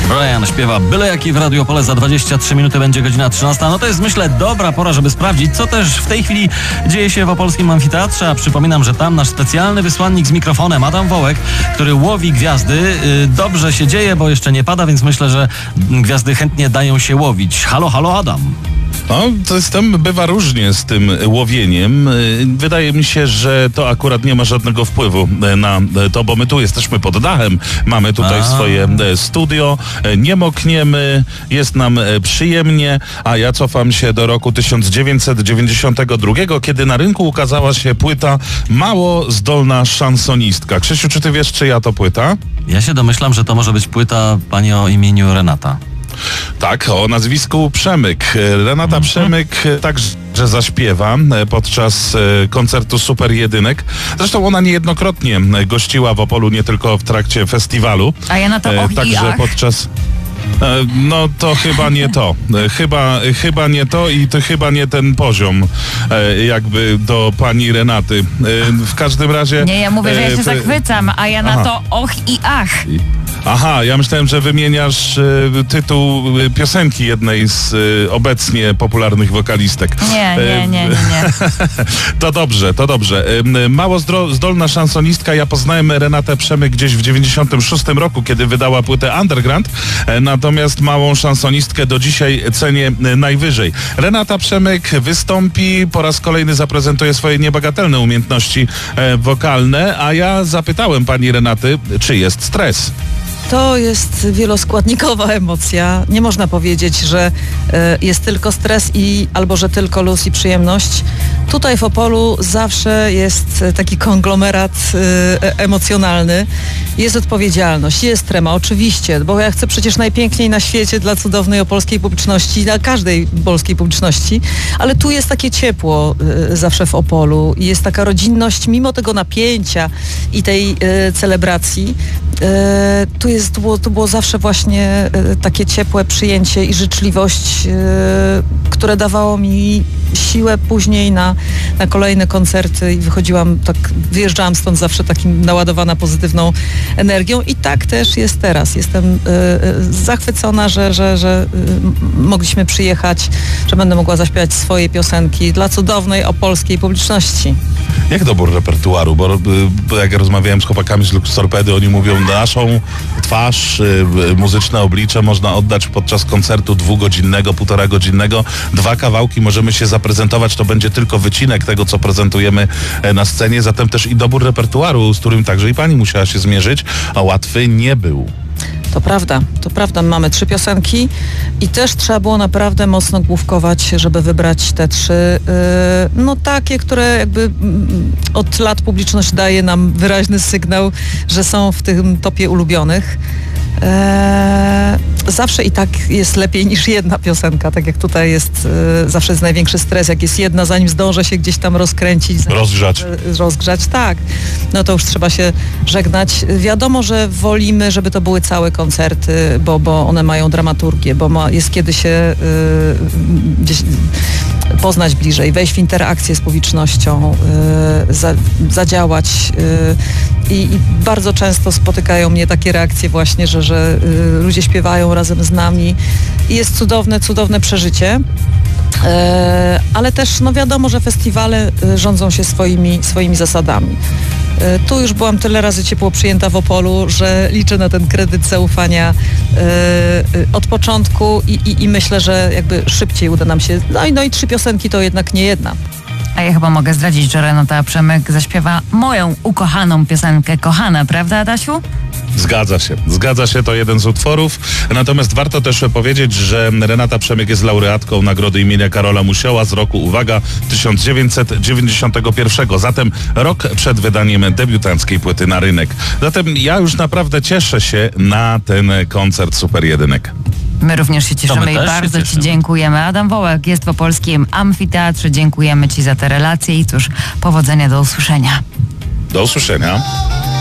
Brian śpiewa byle jaki w Radio Opole. Za 23 minuty będzie godzina 13. No to jest, myślę, dobra pora, żeby sprawdzić, co też w tej chwili dzieje się w opolskim amfiteatrze. A przypominam, że tam nasz specjalny wysłannik z mikrofonem, Adam Wołek, który łowi gwiazdy. Dobrze się dzieje, bo jeszcze nie pada, więc myślę, że gwiazdy chętnie dają się łowić. Halo, halo, Adam. No, bywa różnie z tym łowieniem. Wydaje mi się, że to akurat nie ma żadnego wpływu na to, bo my tu jesteśmy pod dachem, mamy tutaj swoje studio, nie mokniemy, jest nam przyjemnie, a ja cofam się do roku 1992, kiedy na rynku ukazała się płyta Mało zdolna szansonistka. Krzysiu, czy ty wiesz, czyja to płyta? Ja się domyślam, że to może być płyta pani o imieniu Renata. Tak, o nazwisku Przemyk. Renata Przemyk także zaśpiewa podczas koncertu Super Jedynek. Zresztą ona niejednokrotnie gościła w Opolu, nie tylko w trakcie festiwalu. A ja na to także podczas... No to chyba nie to. Chyba nie to i to chyba nie ten poziom jakby do pani Renaty. W każdym razie... Nie, ja mówię, że ja się zachwycam, a ja na to och i ach. Aha, ja myślałem, że wymieniasz tytuł piosenki jednej z obecnie popularnych wokalistek. Nie. To dobrze. Mało zdolna szansonistka. Ja poznałem Renatę Przemyk gdzieś w 96 roku, kiedy wydała płytę Underground. Natomiast małą szansonistkę do dzisiaj cenię najwyżej. Renata Przemyk wystąpi, po raz kolejny zaprezentuje swoje niebagatelne umiejętności wokalne, a ja zapytałem pani Renaty, czy jest stres. To jest wieloskładnikowa emocja. Nie można powiedzieć, że jest tylko stres albo że tylko luz i przyjemność. Tutaj w Opolu zawsze jest taki konglomerat emocjonalny. Jest odpowiedzialność, jest trema, oczywiście, bo ja chcę przecież najpiękniej na świecie dla cudownej opolskiej publiczności, dla każdej polskiej publiczności, ale tu jest takie ciepło zawsze w Opolu i jest taka rodzinność, mimo tego napięcia i tej celebracji. To było zawsze właśnie takie ciepłe przyjęcie i życzliwość, które dawało mi siłę później na kolejne koncerty i wyjeżdżałam stąd zawsze takim naładowana pozytywną energią i tak też jest teraz. Jestem zachwycona, że mogliśmy przyjechać, że będę mogła zaśpiewać swoje piosenki dla cudownej opolskiej publiczności. Jak dobór repertuaru? Bo jak rozmawiałem z chłopakami z Lux Torpedy, oni mówią, naszą twarz, muzyczne oblicze można oddać podczas koncertu 2-godzinnego, 1,5-godzinnego. 2 kawałki możemy się zaprezentować, to będzie tylko wycinek tego, co prezentujemy na scenie. Zatem też i dobór repertuaru, z którym także i pani musiała się zmierzyć, a łatwy nie był. To prawda, mamy 3 piosenki i też trzeba było naprawdę mocno główkować, żeby wybrać te 3, takie, które jakby od lat publiczność daje nam wyraźny sygnał, że są w tym topie ulubionych. Zawsze i tak jest lepiej niż jedna piosenka, tak jak tutaj jest, zawsze jest największy stres, jak jest jedna, zanim zdążę się gdzieś tam rozkręcić. Rozgrzać, tak. No to już trzeba się żegnać. Wiadomo, że wolimy, żeby to były całe koncerty, bo one mają dramaturgię, bo jest kiedy się gdzieś poznać bliżej, wejść w interakcję z publicznością, zadziałać. I bardzo często spotykają mnie takie reakcje właśnie, że ludzie śpiewają razem z nami i jest cudowne przeżycie. Ale też wiadomo, że festiwale rządzą się swoimi zasadami. Tu już byłam tyle razy ciepło przyjęta w Opolu, że liczę na ten kredyt zaufania od początku i myślę, że jakby szybciej uda nam się. No i 3 piosenki to jednak nie jedna. A ja chyba mogę zdradzić, że Renata Przemyk zaśpiewa moją ukochaną piosenkę Kochana, prawda, Adasiu? Zgadza się, to jeden z utworów. Natomiast warto też powiedzieć, że Renata Przemyk jest laureatką nagrody imienia Karola Musioła z roku, uwaga, 1991. Zatem rok przed wydaniem debiutanckiej płyty na rynek. Zatem ja już naprawdę cieszę się na ten koncert Super Jedynek. My również się cieszymy i bardzo Ci dziękujemy. Adam Wołek jest w opolskim amfiteatrze. Dziękujemy Ci za te relacje i cóż, powodzenia, do usłyszenia. Do usłyszenia.